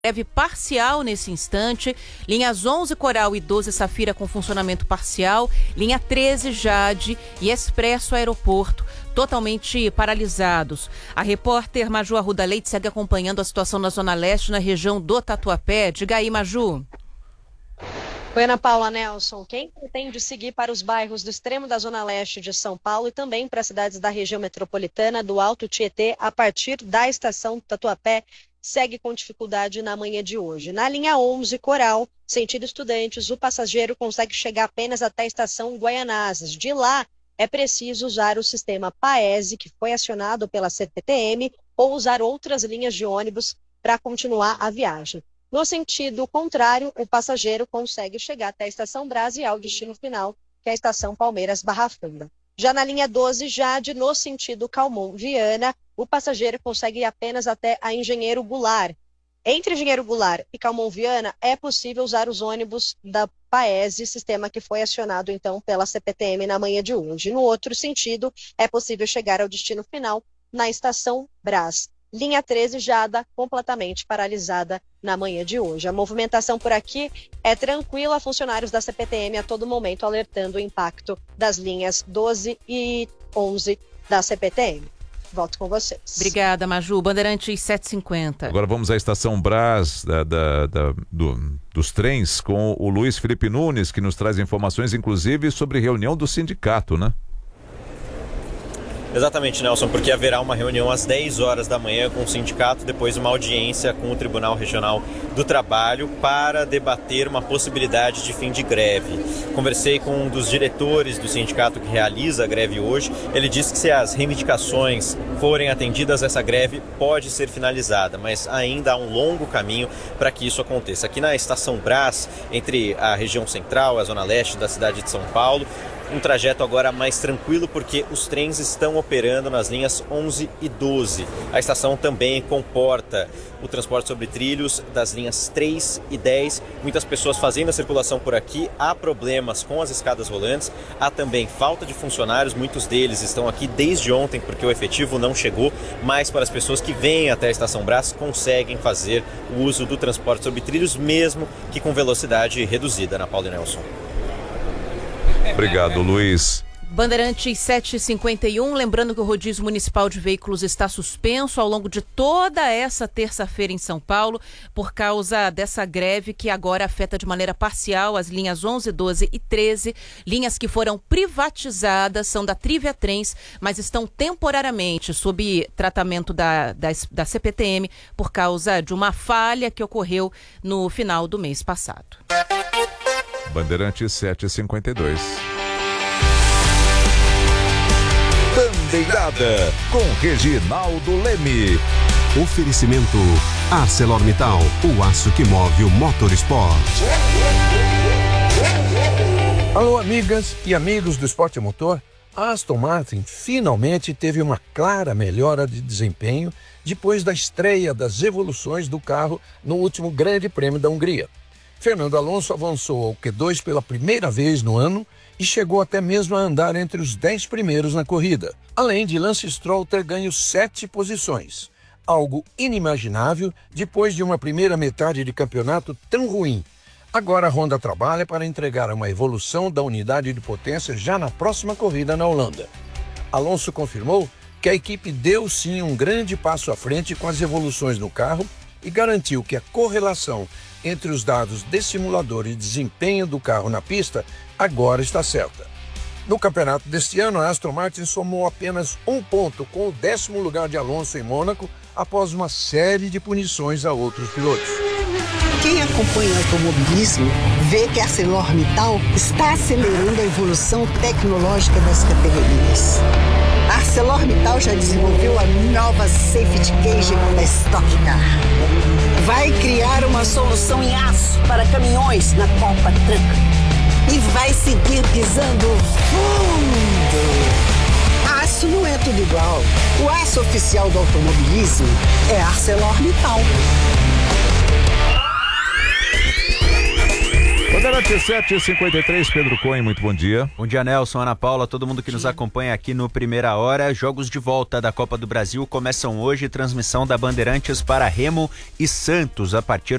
Greve parcial nesse instante, linhas 11 Coral e 12 Safira com funcionamento parcial, linha 13 Jade e Expresso Aeroporto totalmente paralisados. A repórter Maju Arruda Leite segue acompanhando a situação na Zona Leste, na região do Tatuapé. Diga aí, Maju. Oi, Ana Paula, Nelson. Quem pretende seguir para os bairros do extremo da Zona Leste de São Paulo e também para cidades da região metropolitana do Alto Tietê, a partir da estação Tatuapé, segue com dificuldade na manhã de hoje. Na linha 11 Coral, sentido Estudantes, o passageiro consegue chegar apenas até a estação Guaianazes. De lá, é preciso usar o sistema Paese, que foi acionado pela CPTM, ou usar outras linhas de ônibus para continuar a viagem. No sentido contrário, o passageiro consegue chegar até a estação Brás e ao destino final, que é a estação Palmeiras Barra Funda. Já na linha 12 Jade, no sentido Calmon-Viana, o passageiro consegue ir apenas até a Engenheiro Goulart. Entre Engenheiro Goulart e Calmon-Viana, é possível usar os ônibus da Paese, sistema que foi acionado então pela CPTM na manhã de hoje. No outro sentido, é possível chegar ao destino final na estação Brás. Linha 13 Jada, completamente paralisada na manhã de hoje. A movimentação por aqui é tranquila, funcionários da CPTM a todo momento alertando o impacto das linhas 12 e 11 da CPTM. Volto com vocês. Obrigada, Maju. Bandeirantes 750. Agora vamos à estação Brás dos trens com o Luiz Felipe Nunes, que nos traz informações, inclusive, sobre reunião do sindicato, né? Exatamente, Nelson, porque haverá uma reunião às 10 horas da manhã com o sindicato, depois uma audiência com o Tribunal Regional do Trabalho para debater uma possibilidade de fim de greve. Conversei com um dos diretores do sindicato que realiza a greve hoje. Ele disse que se as reivindicações forem atendidas, essa greve pode ser finalizada, mas ainda há um longo caminho para que isso aconteça. Aqui na Estação Brás, entre a região central e a zona leste da cidade de São Paulo, um trajeto agora mais tranquilo porque os trens estão operando nas linhas 11 e 12. A estação também comporta o transporte sobre trilhos das linhas 3 e 10. Muitas pessoas fazendo a circulação por aqui. Há problemas com as escadas rolantes. Há também falta de funcionários. Muitos deles estão aqui desde ontem porque o efetivo não chegou. Mas para as pessoas que vêm até a Estação Brás, conseguem fazer o uso do transporte sobre trilhos, mesmo que com velocidade reduzida. Ana Paula e Nelson. Obrigado, Luiz. Bandeirantes 751, lembrando que o rodízio municipal de veículos está suspenso ao longo de toda essa terça-feira em São Paulo, por causa dessa greve que agora afeta de maneira parcial as linhas 11, 12 e 13, linhas que foram privatizadas, são da Trivia Trens, mas estão temporariamente sob tratamento da CPTM por causa de uma falha que ocorreu no final do mês passado. Bandeirantes 752. Bandeirada com Reginaldo Leme. Oferecimento ArcelorMittal, o aço que move o motorsport. Alô, amigas e amigos do esporte a motor. A Aston Martin finalmente teve uma clara melhora de desempenho depois da estreia das evoluções do carro no último Grande Prêmio da Hungria. Fernando Alonso avançou ao Q2 pela primeira vez no ano e chegou até mesmo a andar entre os 10 primeiros na corrida, além de Lance Stroll ter ganho 7 posições, algo inimaginável depois de uma primeira metade de campeonato tão ruim. Agora a Honda trabalha para entregar uma evolução da unidade de potência já na próxima corrida na Holanda. Alonso confirmou que a equipe deu sim um grande passo à frente com as evoluções no carro e garantiu que a correlação entre os dados de simulador e desempenho do carro na pista agora está certa. No campeonato deste ano, a Aston Martin somou apenas 1 ponto com o 10º lugar de Alonso em Mônaco após uma série de punições a outros pilotos. Quem acompanha o automobilismo vê que a ArcelorMittal está acelerando a evolução tecnológica das categorias. A ArcelorMittal já desenvolveu a nova Safety Cage da Stock Car. Vai criar uma solução em aço para caminhões na Copa Truck. E vai seguir pisando fundo. Aço não é tudo igual. O aço oficial do automobilismo é ArcelorMittal. Bandeirantes 7h53, Pedro Cohen, muito bom dia. Bom dia, Nelson, Ana Paula, todo mundo que nos acompanha aqui no Primeira Hora. Jogos de volta da Copa do Brasil começam hoje, transmissão da Bandeirantes para Remo e Santos a partir